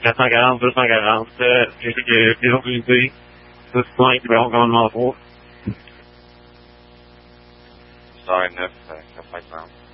440, 240, j'ai sais que les autres unités, 6-5, ben, on commandement 3. Star 9, 450.